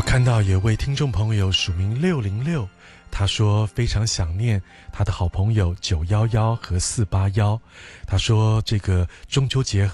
看到有位听众朋友署名606，他说非常想念他的好朋友911和481。他说这个中秋节